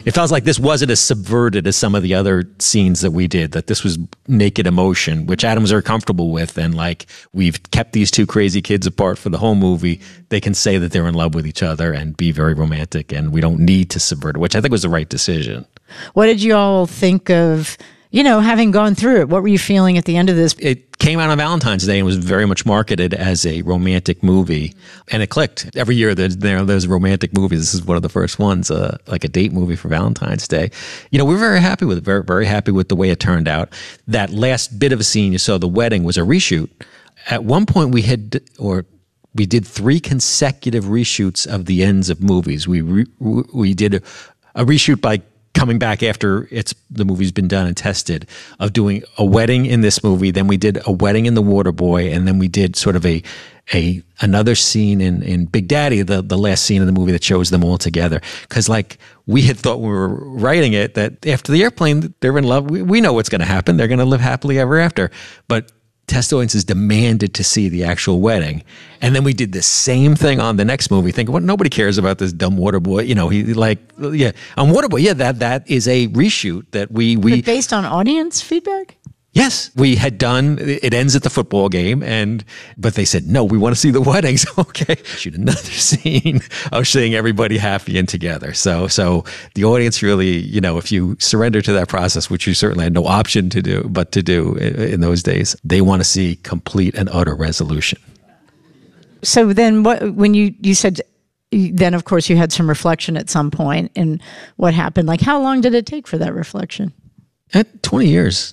It felt like this wasn't as subverted as some of the other scenes that we did, that this was naked emotion, which Adam was very comfortable with. And like, we've kept these two crazy kids apart for the whole movie. They can say that they're in love with each other and be very romantic, and we don't need to subvert it, which I think was the right decision. What did you all think of, having gone through it? What were you feeling at the end of this? It came out on Valentine's Day and was very much marketed as a romantic movie, and it clicked. Every year there's romantic movies. This is one of the first ones, like a date movie for Valentine's Day. We're very happy with it, very, very happy with the way it turned out. That last bit of a scene you saw, the wedding, was a reshoot. At one point we did 3 consecutive reshoots of the ends of movies. We did a reshoot by coming back after the movie's been done and tested, of doing a wedding in this movie. Then we did a wedding in The Waterboy, and then we did sort of another scene in Big Daddy, the last scene of the movie that shows them all together. Because like, we had thought when we were writing it that after the airplane, they're in love. We know what's going to happen. They're going to live happily ever after. But test audiences demanded to see the actual wedding. And then we did the same thing on the next movie, thinking, well, nobody cares about this dumb Waterboy. On Waterboy, that is a reshoot that we But based on audience feedback? Yes, we had done, it ends at the football game, but they said, no, we want to see the wedding. So, okay, shoot another scene of seeing everybody happy and together. So the audience really, if you surrender to that process, which you certainly had no option to do, but to do in those days, they want to see complete and utter resolution. So then when you said, then of course you had some reflection at some point, and what happened? Like, how long did it take for that reflection? 20 years.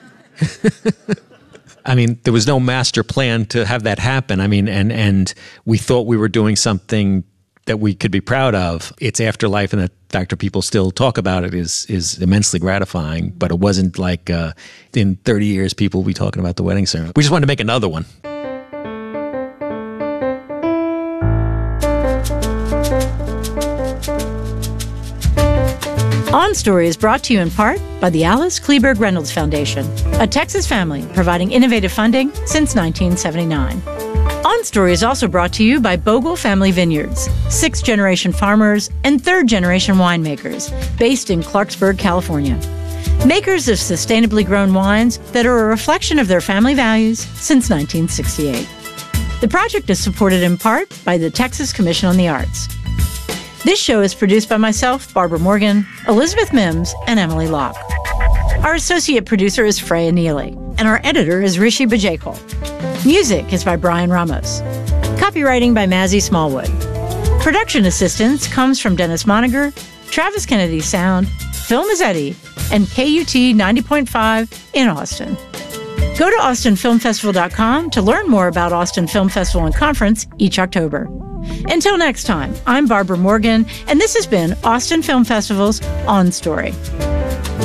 I mean, there was no master plan to have that happen. I mean, and we thought we were doing something that we could be proud of. Its afterlife, and the fact that people still talk about it is immensely gratifying. But it wasn't like in 30 years people will be talking about the wedding ceremony. We just wanted to make another one. On Story is brought to you in part by the Alice Kleberg Reynolds Foundation, a Texas family providing innovative funding since 1979. On Story is also brought to you by Bogle Family Vineyards, 6th-generation farmers and 3rd-generation winemakers based in Clarksburg, California. Makers of sustainably grown wines that are a reflection of their family values since 1968. The project is supported in part by the Texas Commission on the Arts. This show is produced by myself, Barbara Morgan, Elizabeth Mims, and Emily Locke. Our associate producer is Freya Neely, and our editor is Rishi Bajekal. Music is by Brian Ramos. Copywriting by Mazzy Smallwood. Production assistance comes from Dennis Moniger, Travis Kennedy Sound, Phil Mazzetti, and KUT 90.5 in Austin. Go to austinfilmfestival.com to learn more about Austin Film Festival and Conference each October. Until next time, I'm Barbara Morgan, and this has been Austin Film Festival's On Story.